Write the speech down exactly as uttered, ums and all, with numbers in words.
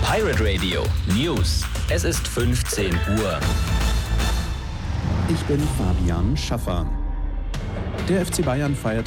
Pirate Radio News. Es ist fünfzehn Uhr. Ich bin Fabian Schaffer. Der F C Bayern feiert